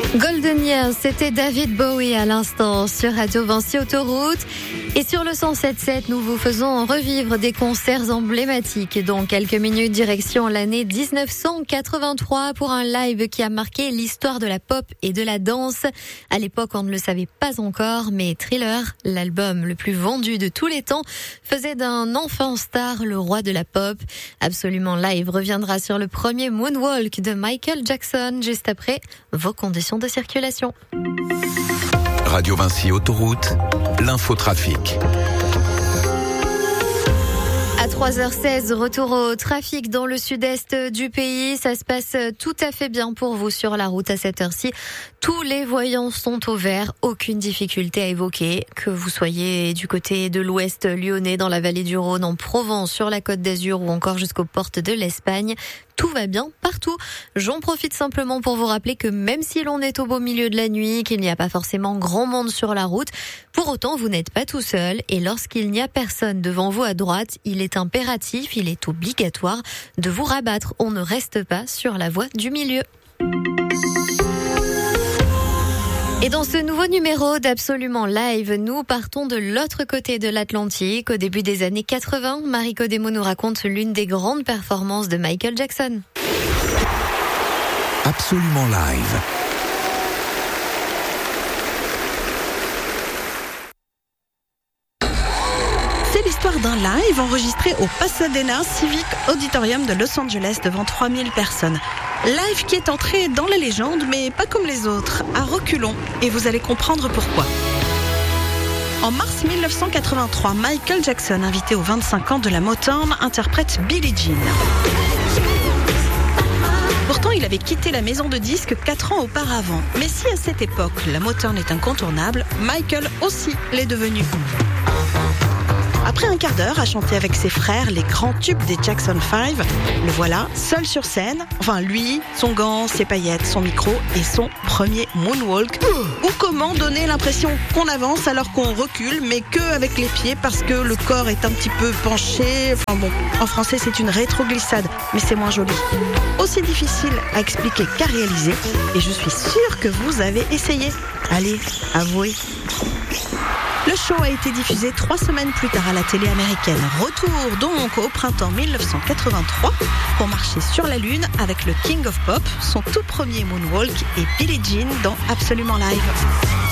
Golden Years, c'était David Bowie à l'instant sur Radio Vinci Autoroute. Et sur le 107.7, nous vous faisons revivre des concerts emblématiques. Dans quelques minutes, direction l'année 1983 pour un live qui a marqué l'histoire de la pop et de la danse. À l'époque, on ne le savait pas encore, mais Thriller, l'album le plus vendu de tous les temps, faisait d'un enfant star le roi de la pop. Absolument Live reviendra sur le premier Moonwalk de Michael Jackson juste après vos conditions de circulation. Radio Vinci Autoroute, l'infotrafic. À 3h16, retour au trafic dans le sud-est du pays. Ça se passe tout à fait bien pour vous sur la route à cette heure-ci. Tous les voyants sont au vert, aucune difficulté à évoquer. Que vous soyez du côté de l'ouest lyonnais, dans la vallée du Rhône, en Provence, sur la Côte d'Azur ou encore jusqu'aux portes de l'Espagne. Tout va bien partout. J'en profite simplement pour vous rappeler que même si l'on est au beau milieu de la nuit, qu'il n'y a pas forcément grand monde sur la route, pour autant vous n'êtes pas tout seul et lorsqu'il n'y a personne devant vous à droite, il est impératif, il est obligatoire de vous rabattre. On ne reste pas sur la voie du milieu. Et dans ce nouveau numéro d'Absolument Live, nous partons de l'autre côté de l'Atlantique. Au début des années 80, Marie Codemo nous raconte l'une des grandes performances de Michael Jackson. Absolument Live. C'est l'histoire d'un live enregistré au Pasadena Civic Auditorium de Los Angeles devant 3000 personnes. Live qui est entré dans la légende, mais pas comme les autres, à reculons, et vous allez comprendre pourquoi. En mars 1983, Michael Jackson, invité aux 25 ans de la Motown, interprète Billie Jean. Pourtant, il avait quitté la maison de disques 4 ans auparavant. Mais si à cette époque, la Motown est incontournable, Michael aussi l'est devenu. Après un quart d'heure à chanter avec ses frères les grands tubes des Jackson 5, le voilà, seul sur scène. Enfin, lui, son gant, ses paillettes, son micro et son premier moonwalk. Ou comment donner l'impression qu'on avance alors qu'on recule, mais que avec les pieds parce que le corps est un petit peu penché. Enfin bon, en français c'est une rétroglissade, mais c'est moins joli. Aussi difficile à expliquer qu'à réaliser, et je suis sûre que vous avez essayé. Allez, avouez. Le show a été diffusé 3 semaines plus tard à la télé américaine. Retour donc au printemps 1983 pour marcher sur la Lune avec le King of Pop, son tout premier moonwalk et Billie Jean dans Absolument Live.